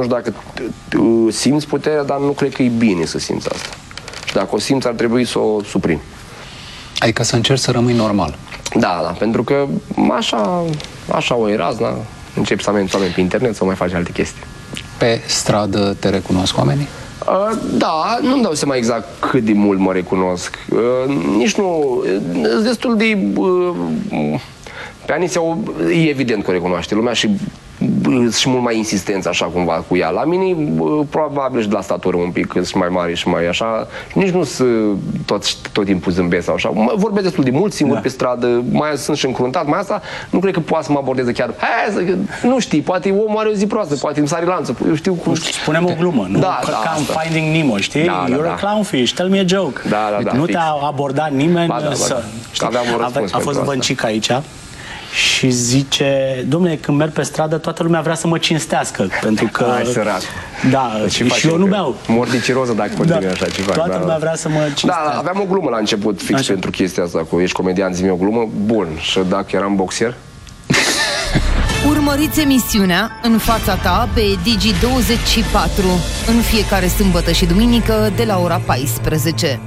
știu dacă simți puterea, dar nu cred că e bine să simți asta. Și dacă o simți, ar trebui să o suprimi. Adică să încerci să rămâi normal. Da, pentru că așa o e razna, începi să ameninți oameni pe internet sau mai faci alte chestii. Pe stradă te recunosc oamenii? Da, nu-mi dau seama exact cât de mult mă recunosc. Nici nu... Destul de... Pe Aniția e evident că o recunoaște lumea și mult mai insistență așa cumva cu ea. La mine probabil și de la statură un pic, și mai mare și mai așa. Nici nu sunt tot timpul zâmbesc sau așa. Vorbesc destul de mult singur pe stradă, mai sunt și încruntat, mai asta nu cred că poate să mă abordeze chiar. Nu știi, poate omul are o zi proastă, poate îmi sare lanțul. Eu știu cum... Spunem o glumă, nu? Da, ca în Finding Nemo, știi? You're a clownfish, tell me a joke. Nu te-a abordat nimeni să... A fost Băncic aici și zice, dom'le, când merg pe stradă, toată lumea vrea să mă cinstească, pentru că... Hai, sărat. Da, și eu nu beau. Mor de ciroză dacă continui așa ceva. Toată lumea vrea să mă cinstească. Da, aveam o glumă la început fix pentru chestia asta, cu ești comedian, zi-mi o glumă, bun, și dacă eram boxier? Urmăriți emisiunea În fața ta pe Digi24 în fiecare sâmbătă și duminică de la ora 14.